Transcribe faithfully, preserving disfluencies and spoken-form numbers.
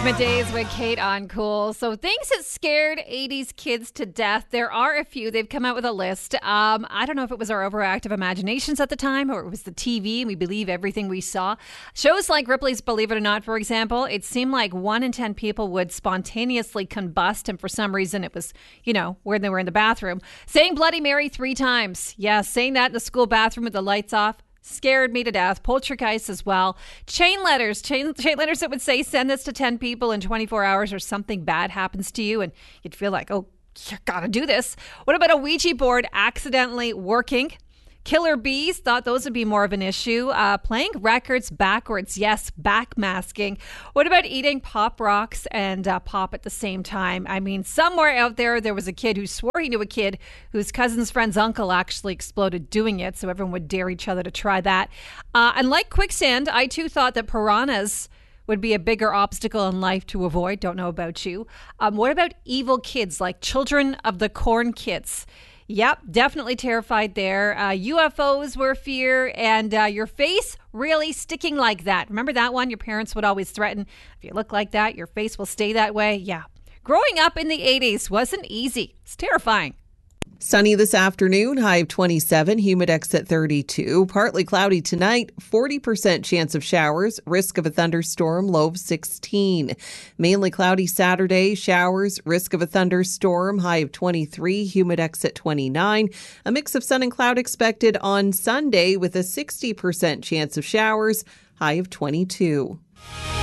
Days with Kate on Cool. So things that scared eighties kids to death. There are a few. They've come out with a list. Um, I don't know if it was our overactive imaginations at the time or it was the T V and we believe everything we saw. Shows like Ripley's Believe It or Not, for example, it seemed like one in ten people would spontaneously combust, and for some reason it was, you know, when they were in the bathroom. Saying Bloody Mary three times. Yeah, saying that in the school bathroom with the lights off. Scared me to death. Poltergeist as well. Chain letters. Chain, chain letters that would say, send this to ten people in twenty-four hours or something bad happens to you. And you'd feel like, oh, you gotta do this. What about a Ouija board accidentally working? Killer bees, thought those would be more of an issue. Uh, playing records backwards. Yes, backmasking. What about eating pop rocks and uh, pop at the same time? I mean, somewhere out there, there was a kid who swore he knew a kid whose cousin's friend's uncle actually exploded doing it. So everyone would dare each other to try that. Uh, and like quicksand, I too thought that piranhas would be a bigger obstacle in life to avoid. Don't know about you. Um, what about evil kids like Children of the Corn kids? Yep, definitely terrified there. Uh, U F Os were a fear, and uh, your face really sticking like that. Remember that one? Your parents would always threaten, if you look like that, your face will stay that way. Yeah. Growing up in the eighties wasn't easy. It's terrifying. Sunny this afternoon, high of twenty-seven, Humidex at thirty-two. Partly cloudy tonight, forty percent chance of showers, risk of a thunderstorm, low of sixteen. Mainly cloudy Saturday, showers, risk of a thunderstorm, high of twenty-three, Humidex at twenty-nine. A mix of sun and cloud expected on Sunday with a sixty percent chance of showers, high of twenty-two.